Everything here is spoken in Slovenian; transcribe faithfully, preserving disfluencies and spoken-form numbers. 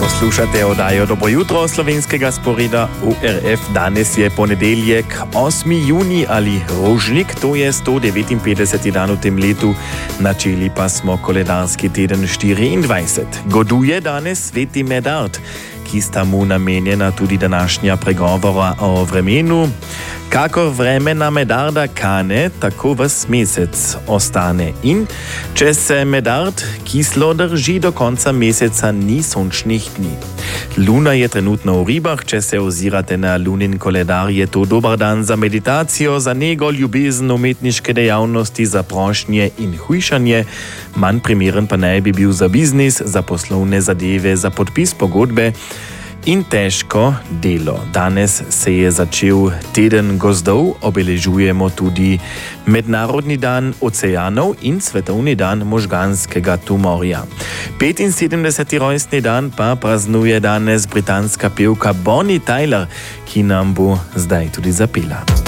Poslušate oddajo Dobro jutro slovenskega sporeda U R F. Danes je ponedeljek, osmi junij ali rožnik, to je sto devetinpetdeseti dan v tem letu. Načeli pa smo koledarski teden štiriindvajset. Goduje danes Sveti Medard, ki sta mu namenjena tudi današnja pregovora o vremenu. Kakor vreme na Medarda kane, tako vas mesec ostane. In če se Medard kislo drži, do konca meseca ni sončnih dni. Luna je trenutno v ribah, če se ozirate na lunin koledar, je to dober dan za meditacijo, za nego, ljubezen, umetniške dejavnosti, za prošnje in hujšanje. Manj primeren pa naj bi bil za biznis, za poslovne zadeve, za podpis pogodbe in težko delo. Danes se je začel teden gozdov, obeležujemo tudi Mednarodni dan oceanov in Svetovni dan možganskega tumorja. petinsedemdeseti rojstni dan pa praznuje danes britanska pevka Bonnie Tyler, ki nam bo zdaj tudi zapela.